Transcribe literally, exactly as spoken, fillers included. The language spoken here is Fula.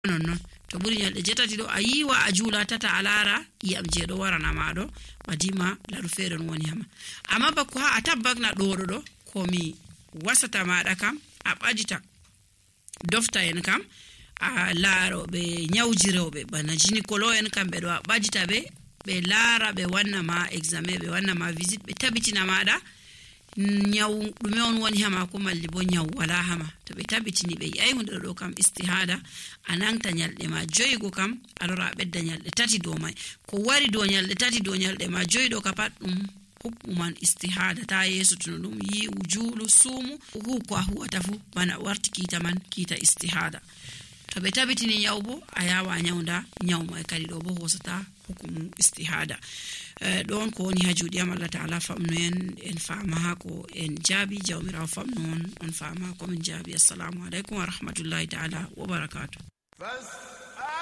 non non to buri nyalde jetati do a yiwa a juula tata alara yam je do warana ma do badima laru fere non woni hama amma ba ko ha a tabbagna do do ko mi wasata maada kam a badita dofta en kam a laaro be nyawjirobe bana gynécolo en kam be do a badita be be laara be wanna ma examen be wanna ma visite be tabitina maada nyaw dume on woni hama ko malli bo nyaw wala hama to be tabitini be ay hunde do kam istihada ananta nyalde ma joygo kam alora bedda nyalde tati do mai ko wari do nyalde tati do nyalde ma joydo ka pat dum hukuman istihada ta yesu tun dum yi wujulu sumu hu ko huwata fu bana warti kita man kita istihada to be tabitini nyawbo ayawa nyawda nyaw mai kadi do bo hosata hukumu istihada don ko woni ha juudi am Allah ta'ala famnu en en faama ha ko en jaabi jawmira famnu on on faama ko min jaabi assalamu alaikum wa rahmatullahi ta'ala wa barakatuh.